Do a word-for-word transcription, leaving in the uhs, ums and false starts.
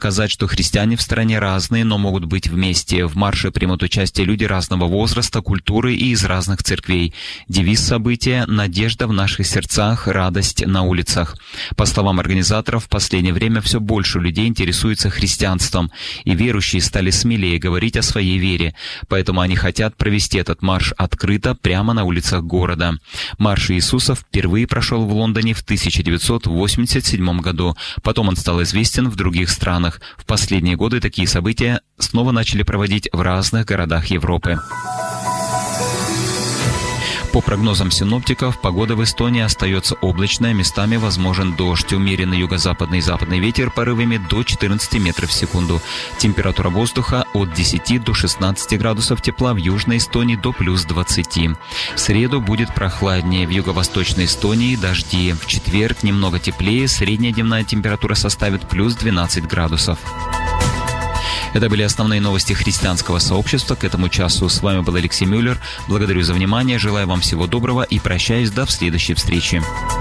показать, что христиане в стране разные, но могут быть вместе. В марше примут участие люди разного возраста, культуры и из разных церквей. Девиз события — «Надежда в наших сердцах, радость на улицах». По словам организаторов, в последнее время все больше людей интересуются христианством, и верующие стали смелее говорить о своей вере. Поэтому они хотят провести этот марш открыто, прямо на улицах города. Марш Иисуса впервые прошел в Лондоне в тысяча девятьсот восемьдесят седьмом году. Потом он стал известен в других странах. В последние годы такие события снова начали проводить в разных городах Европы. По прогнозам синоптиков, погода в Эстонии остается облачная, местами возможен дождь, умеренный юго-западный и западный ветер порывами до четырнадцати метров в секунду. Температура воздуха от десяти до шестнадцати градусов тепла, в Южной Эстонии до плюс двадцати. В среду будет прохладнее, в юго-восточной Эстонии дожди. В четверг немного теплее, средняя дневная температура составит плюс двенадцать градусов. Это были основные новости христианского сообщества к этому часу. С вами был Алексей Мюллер. Благодарю за внимание, желаю вам всего доброго и прощаюсь до следующей встречи.